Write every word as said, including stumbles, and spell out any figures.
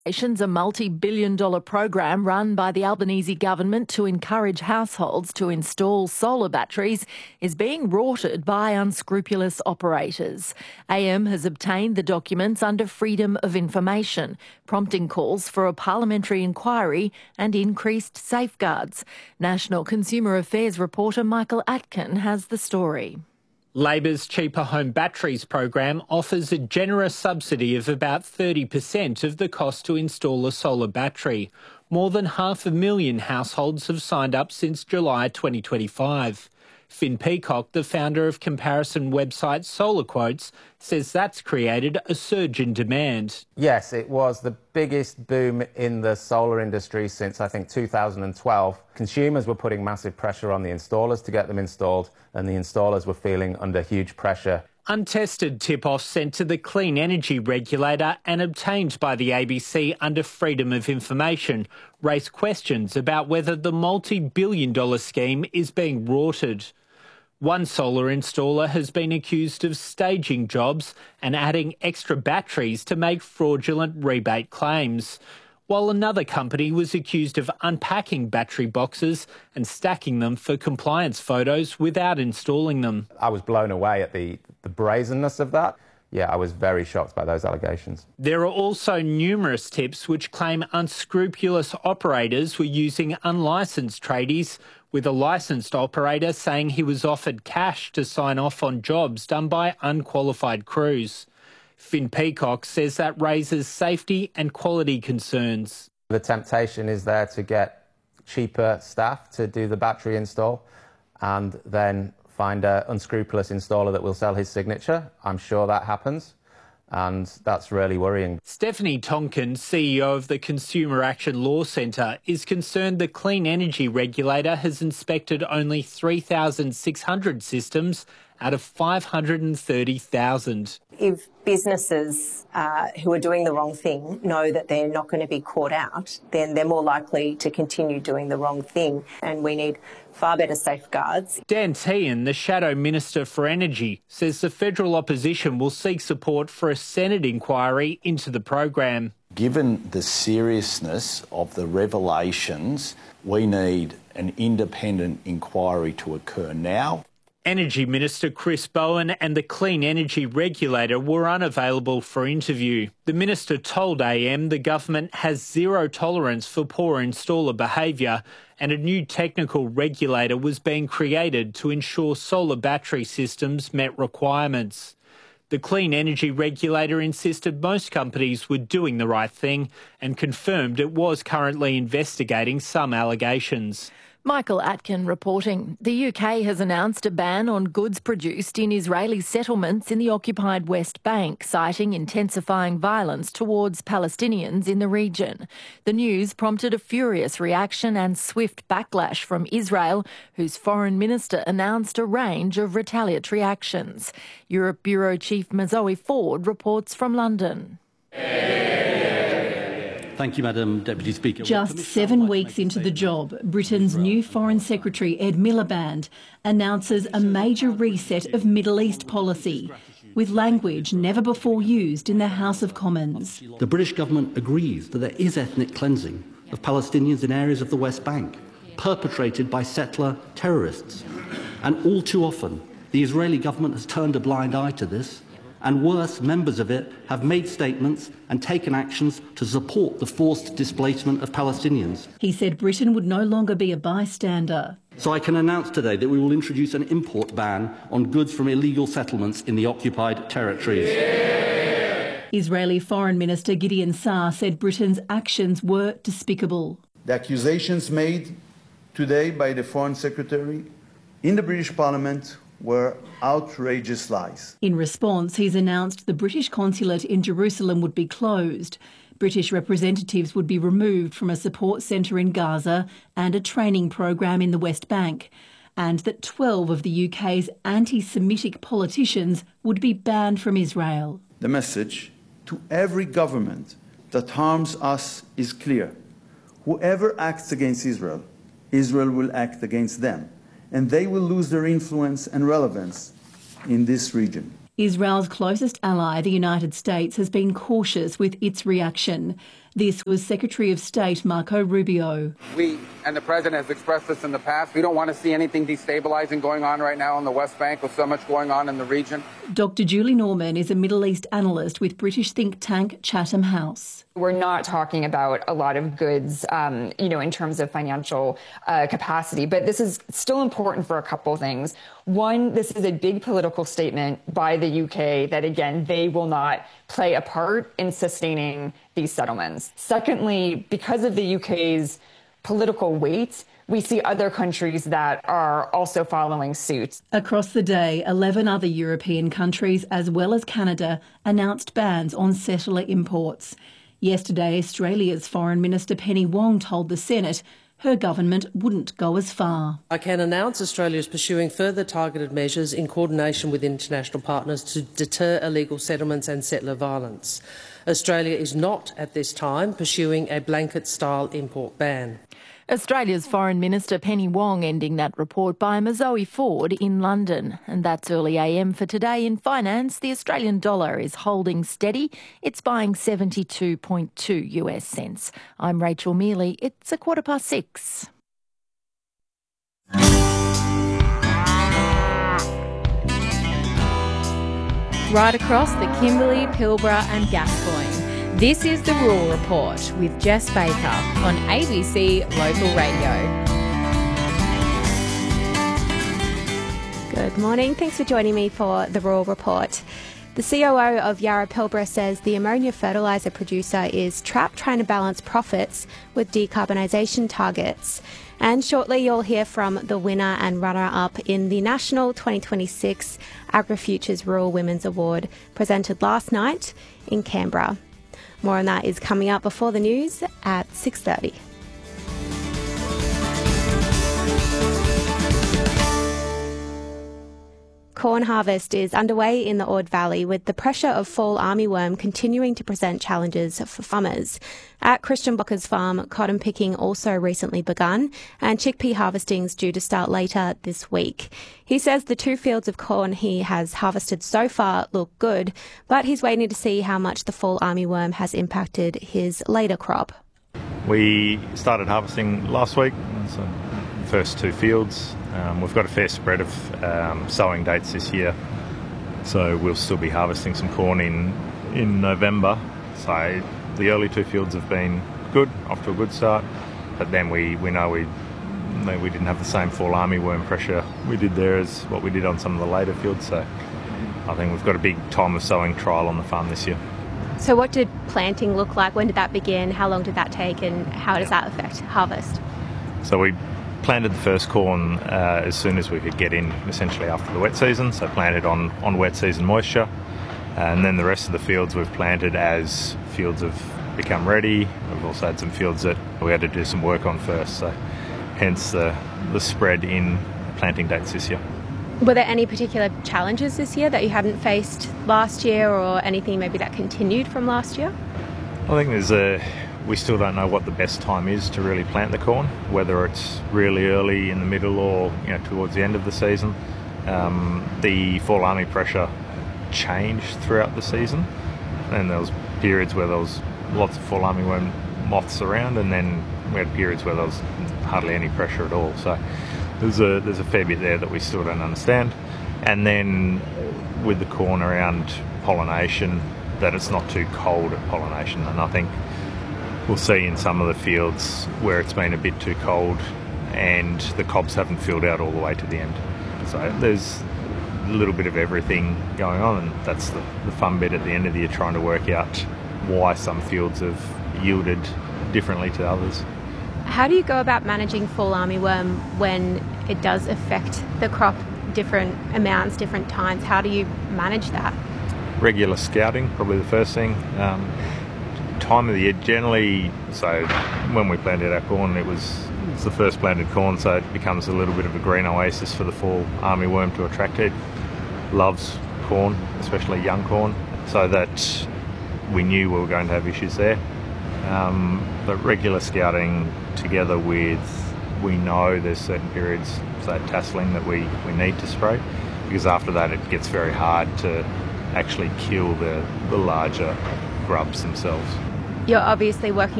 A multi-billion dollar program run by the Albanese government to encourage households to install solar batteries is being rorted by unscrupulous operators. A M has obtained the documents under Freedom of Information, prompting calls for a parliamentary inquiry and increased safeguards. National Consumer Affairs reporter Michael Atkin has the story. Labor's Cheaper Home Batteries program offers a generous subsidy of about thirty percent of the cost to install a solar battery. More than half a million households have signed up since July twenty twenty-five. Finn Peacock, the founder of comparison website Solar Quotes, says that's created a surge in demand. Yes, it was the biggest boom in the solar industry since, I think, two thousand twelve. Consumers were putting massive pressure on the installers to get them installed, and the installers were feeling under huge pressure. Untested tip-offs sent to the Clean Energy Regulator and obtained by the A B C under Freedom of Information raise questions about whether the multi-billion dollar scheme is being rorted. One solar installer has been accused of staging jobs and adding extra batteries to make fraudulent rebate claims, while another company was accused of unpacking battery boxes and stacking them for compliance photos without installing them. I was blown away at the, the brazenness of that. Yeah, I was very shocked by those allegations. There are also numerous tips which claim unscrupulous operators were using unlicensed tradies, with a licensed operator saying he was offered cash to sign off on jobs done by unqualified crews. Finn Peacock says that raises safety and quality concerns. The temptation is there to get cheaper staff to do the battery install and then find an unscrupulous installer that will sell his signature. I'm sure that happens, and that's really worrying. Stephanie Tonkin, C E O of the Consumer Action Law Centre, is concerned the Clean Energy Regulator has inspected only three thousand six hundred systems out of five hundred thirty thousand. If businesses uh, who are doing the wrong thing know that they're not going to be caught out, then they're more likely to continue doing the wrong thing, and we need far better safeguards. Dan Tehan, the Shadow Minister for Energy, says the federal opposition will seek support for a Senate inquiry into the program. Given the seriousness of the revelations, we need an independent inquiry to occur now. Energy Minister Chris Bowen and the Clean Energy Regulator were unavailable for interview. The minister told A M the government has zero tolerance for poor installer behaviour, and a new technical regulator was being created to ensure solar battery systems met requirements. The Clean Energy Regulator insisted most companies were doing the right thing and confirmed it was currently investigating some allegations. Michael Atkin reporting. The U K has announced a ban on goods produced in Israeli settlements in the occupied West Bank, citing intensifying violence towards Palestinians in the region. The news prompted a furious reaction and swift backlash from Israel, whose foreign minister announced a range of retaliatory actions. Europe Bureau Chief Mazoe Ford reports from London. Thank you, Madam Deputy Speaker. Just seven weeks into the job, Britain's new Foreign Secretary Ed Miliband announces a major reset of Middle East policy, with language never before used in the House of Commons. The British government agrees that there is ethnic cleansing of Palestinians in areas of the West Bank, perpetrated by settler terrorists. And all too often, the Israeli government has turned a blind eye to this, and worse, members of it have made statements and taken actions to support the forced displacement of Palestinians. He said Britain would no longer be a bystander. So I can announce today that we will introduce an import ban on goods from illegal settlements in the occupied territories. Yeah. Israeli Foreign Minister Gideon Saar said Britain's actions were despicable. The accusations made today by the Foreign Secretary in the British Parliament were outrageous lies. In response, he's announced the British consulate in Jerusalem would be closed. British representatives would be removed from a support centre in Gaza and a training program in the West Bank, and that twelve of the U K's anti-Semitic politicians would be banned from Israel. The message to every government that harms us is clear. Whoever acts against Israel, Israel will act against them, and they will lose their influence and relevance in this region. Israel's closest ally, the United States, has been cautious with its reaction. This was Secretary of State Marco Rubio. We, and the President has expressed this in the past, we don't want to see anything destabilising going on right now on the West Bank with so much going on in the region. Doctor Julie Norman is a Middle East analyst with British think tank Chatham House. We're not talking about a lot of goods, um, you know, in terms of financial uh, capacity, but this is still important for a couple things. One, this is a big political statement by the U K that, again, they will not play a part in sustaining these settlements. Secondly, because of the U K's political weight, we see other countries that are also following suit. Across the day, eleven other European countries, as well as Canada, announced bans on settler imports. Yesterday, Australia's Foreign Minister Penny Wong told the Senate her government wouldn't go as far. I can announce Australia is pursuing further targeted measures in coordination with international partners to deter illegal settlements and settler violence. Australia is not, at this time, pursuing a blanket-style import ban. Australia's Foreign Minister Penny Wong ending that report by Mazoe Ford in London. And that's early A M for today. In finance, the Australian dollar is holding steady. It's buying seventy-two point two U S cents. I'm Rachel Mealy. It's a quarter past six. Right across the Kimberley, Pilbara and Gascoyne. This is the Rural Report with Jess Baker on A B C Local Radio. Good morning. Thanks for joining me for the Rural Report. The C O O of Yarra Pilbara says the ammonia fertiliser producer is trapped trying to balance profits with decarbonisation targets. And shortly you'll hear from the winner and runner-up in the National twenty twenty-six AgriFutures Rural Women's Award presented last night in Canberra. More on that is coming up before the news at six thirty. Corn harvest is underway in the Ord Valley with the pressure of fall armyworm continuing to present challenges for farmers. At Christian Bocker's farm, cotton picking also recently begun and chickpea harvesting is due to start later this week. He says the two fields of corn he has harvested so far look good, but he's waiting to see how much the fall armyworm has impacted his later crop. We started harvesting last week, so the first two fields. Um, we've got a fair spread of um, sowing dates this year, so we'll still be harvesting some corn in, in November. So the early two fields have been good, off to a good start, but then we, we know we we didn't have the same fall armyworm pressure we did there as what we did on some of the later fields, so I think we've got a big time of sowing trial on the farm this year. So what did planting look like? When did that begin? How long did that take, and how does that affect harvest? So we planted the first corn uh, as soon as we could get in, essentially after the wet season, so planted on, on wet season moisture, and then the rest of the fields we've planted as fields have become ready. We've also had some fields that we had to do some work on first, so hence the, the spread in planting dates this year. Were there any particular challenges this year that you hadn't faced last year, or anything maybe that continued from last year? I think there's a we still don't know what the best time is to really plant the corn, whether it's really early in the middle or you know towards the end of the season. Um, the fall army pressure changed throughout the season, and there was periods where there was lots of fall armyworm moths around, and then we had periods where there was hardly any pressure at all. So there's a there's a fair bit there that we still don't understand. And then with the corn around pollination, that it's not too cold at pollination, and I think we'll see in some of the fields where it's been a bit too cold and the cobs haven't filled out all the way to the end. So there's a little bit of everything going on, and that's the, the fun bit at the end of the year, trying to work out why some fields have yielded differently to others. How do you go about managing fall armyworm when it does affect the crop different amounts, different times? How do you manage that? Regular scouting, probably the first thing. Um, time of the year generally, so when we planted our corn, it was, it was the first planted corn, so it becomes a little bit of a green oasis for the fall armyworm to attract. It loves corn, especially young corn, so that we knew we were going to have issues there. Um, but regular scouting together with, we know there's certain periods, say tasseling, that we, we need to spray, because after that it gets very hard to actually kill the, the larger grubs themselves. You're obviously working